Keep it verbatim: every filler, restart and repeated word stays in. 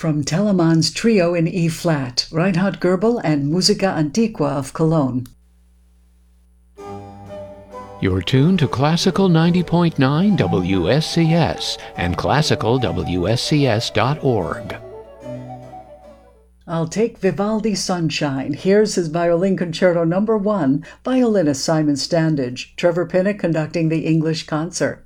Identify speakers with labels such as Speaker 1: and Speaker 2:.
Speaker 1: from Telemann's Trio in E-flat, Reinhard Goebel and Musica Antiqua of Cologne.
Speaker 2: You're tuned to Classical ninety point nine W S C S and classical W S C S dot org.
Speaker 1: I'll take Vivaldi's Sunshine. Here's his Violin Concerto number one, violinist Simon Standage, Trevor Pinnock conducting the English concert.